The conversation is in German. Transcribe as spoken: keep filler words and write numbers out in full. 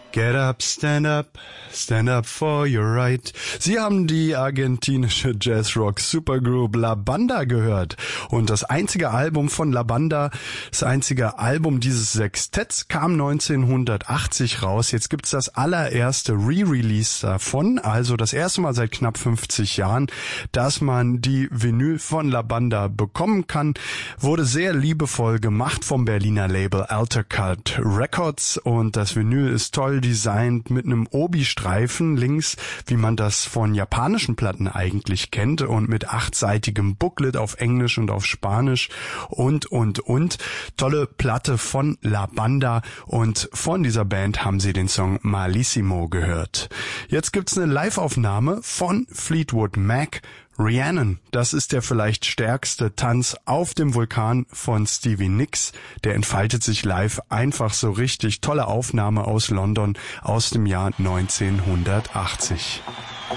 Get up, stand up, stand up for your right. Sie haben die argentinische Jazzrock-Supergroup La Banda gehört. Und das einzige Album von La Banda, das einzige Album dieses Sextetts kam neunzehnhundertachtzig raus. Jetzt gibt's das allererste Re-Release davon, also das erste Mal seit knapp fünfzig Jahren, dass man die Vinyl von La Banda bekommen kann. Wurde sehr liebevoll gemacht vom Berliner Label Altercut Records und das Vinyl ist toll designt mit einem Obi-Streifen links, wie man das von japanischen Platten eigentlich kennt und mit achtseitigem Booklet auf Englisch und auf Spanisch und, und, und. Tolle Platte von La Banda und von dieser Band haben sie den Song Malissimo gehört. Jetzt gibt's eine Live-Aufnahme von Fleetwood Mac. Rhiannon, das ist der vielleicht stärkste Tanz auf dem Vulkan von Stevie Nicks. Der entfaltet sich live einfach so richtig. Tolle Aufnahme aus London aus dem Jahr neunzehnhundertachtzig.